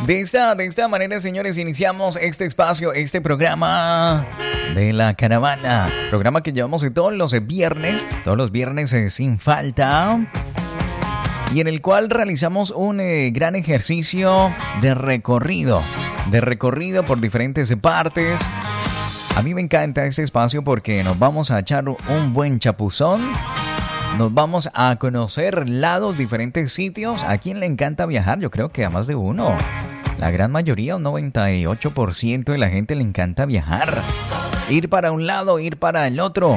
De esta manera, señores, iniciamos este espacio, este programa de la caravana. Programa que llevamos todos los viernes sin falta. Y en el cual realizamos un gran ejercicio de recorrido por diferentes partes. A mí me encanta este espacio porque nos vamos a echar un buen chapuzón. Nos vamos a conocer lados, diferentes sitios. ¿A quién le encanta viajar? Yo creo que a más de uno. La gran mayoría, un 98% de la gente le encanta viajar. Ir para un lado, ir para el otro.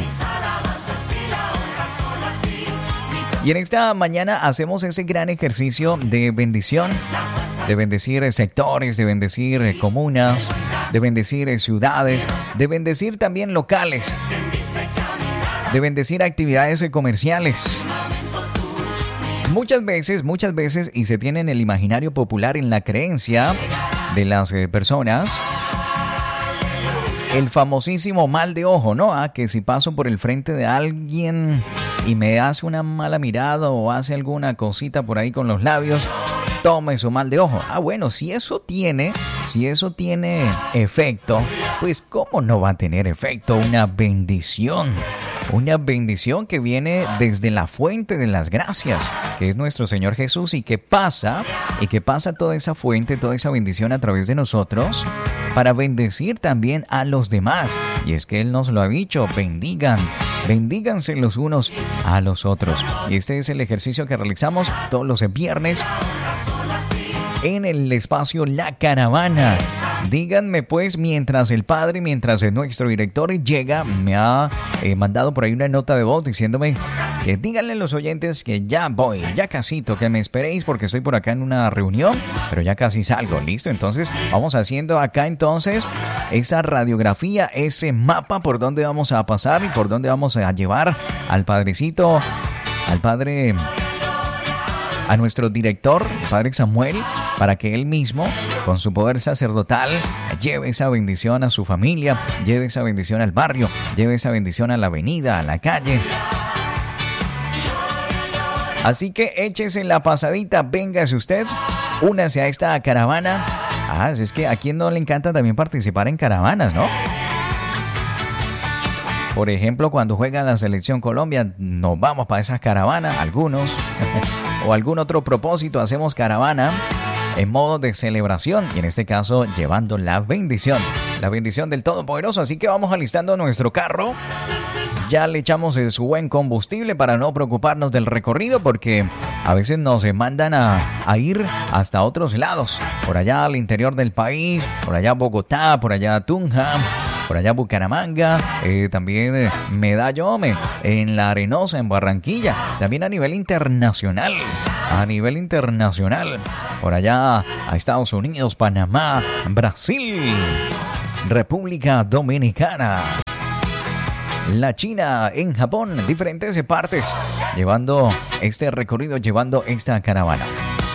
Y en esta mañana hacemos ese gran ejercicio de bendición. De bendecir sectores, de bendecir comunas, de bendecir ciudades, de bendecir también locales. De bendecir actividades comerciales. Muchas veces, y se tiene en el imaginario popular, en la creencia de las personas, el famosísimo mal de ojo, ¿no? Que si paso por el frente de alguien y me hace una mala mirada o hace alguna cosita por ahí con los labios, tome su mal de ojo. Bueno, si eso tiene efecto, pues ¿cómo no va a tener efecto una bendición? Una bendición que viene desde la fuente de las gracias, que es nuestro Señor Jesús, y que pasa toda esa fuente, toda esa bendición a través de nosotros para bendecir también a los demás. Y es que Él nos lo ha dicho: bendíganse los unos a los otros. Y este es el ejercicio que realizamos todos los viernes en el espacio La Caravana. Díganme pues, mientras nuestro director llega, me ha mandado por ahí una nota de voz diciéndome que díganle a los oyentes que ya voy, ya casito, que me esperéis porque estoy por acá en una reunión, pero ya casi salgo. Listo, entonces vamos haciendo acá entonces esa radiografía, ese mapa por donde vamos a pasar y por donde vamos a llevar al padrecito, a nuestro director, Padre Samuel, para que él mismo, con su poder sacerdotal, lleve esa bendición a su familia, lleve esa bendición al barrio, lleve esa bendición a la avenida, a la calle. Así que échese la pasadita, véngase usted, únase a esta caravana. Es que a quien no le encanta también participar en caravanas, ¿no? Por ejemplo, cuando juega la Selección Colombia, nos vamos para esas caravanas, algunos, o algún otro propósito, hacemos caravana en modo de celebración, y en este caso llevando la bendición del Todopoderoso. Así que vamos alistando nuestro carro. Ya le echamos su buen combustible para no preocuparnos del recorrido, porque a veces nos mandan a ir hasta otros lados, por allá al interior del país, por allá Bogotá, por allá Tunja, por allá Bucaramanga, también Medallo, en La Arenosa, en Barranquilla, también a nivel internacional, por allá a Estados Unidos, Panamá, Brasil, República Dominicana, la China, en Japón, diferentes partes, llevando este recorrido, llevando esta caravana.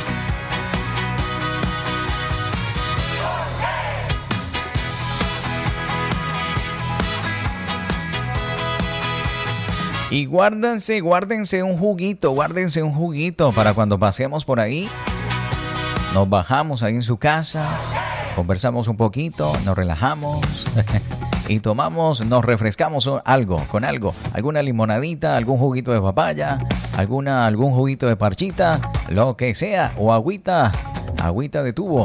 Y guárdense un juguito para cuando pasemos por ahí. Nos bajamos ahí en su casa, conversamos un poquito, nos relajamos y nos refrescamos con algo, alguna limonadita, algún juguito de papaya, algún juguito de parchita, lo que sea, o agüita de tubo.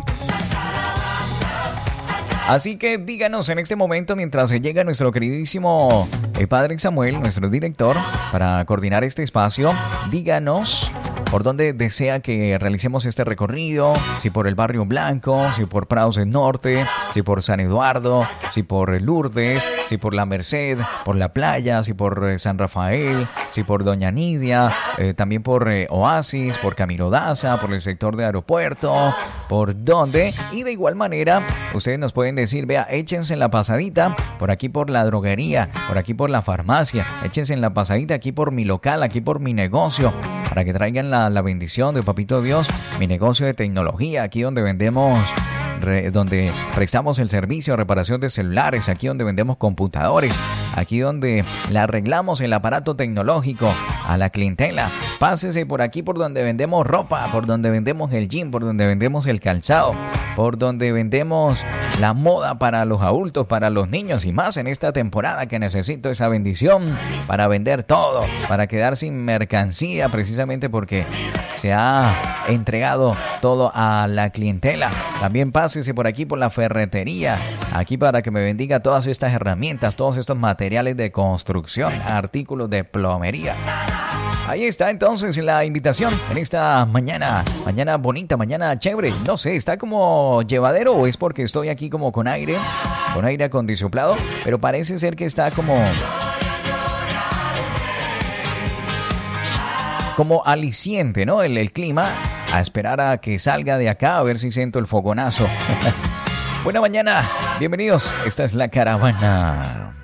Así que díganos en este momento, mientras llega nuestro queridísimo Padre Samuel, nuestro director, para coordinar este espacio, díganos por dónde desea que realicemos este recorrido, si por el Barrio Blanco, si por Prados del Norte, si por San Eduardo, si por Lourdes, si por La Merced, por La Playa, si por San Rafael, si por Doña Nidia, también por Oasis, por Camilo Daza, por el sector de Aeropuerto, por dónde. Y de igual manera, ustedes nos pueden decir, vea, échense la pasadita por aquí por la droguería, por aquí por la farmacia, échense en la pasadita aquí por mi local, aquí por mi negocio, para que traigan la bendición de Papito Dios, mi negocio de tecnología, aquí donde vendemos, donde prestamos el servicio de reparación de celulares, aquí donde vendemos computadores, aquí donde le arreglamos el aparato tecnológico a la clientela. Pásese por aquí, por donde vendemos ropa, por donde vendemos el jean, por donde vendemos el calzado, por donde vendemos la moda para los adultos, para los niños y más en esta temporada que necesito esa bendición para vender todo, para quedar sin mercancía, precisamente porque se ha entregado todo a la clientela. También pásese por aquí por la ferretería, aquí para que me bendiga todas estas herramientas, todos estos materiales de construcción, artículos de plomería. Ahí está entonces la invitación en esta mañana bonita, mañana chévere. No sé, está como llevadero o es porque estoy aquí como con aire acondicionado, pero parece ser que está como aliciente, ¿no? El clima, a esperar a que salga de acá, a ver si siento el fogonazo. Buena mañana, bienvenidos, esta es La Caravana.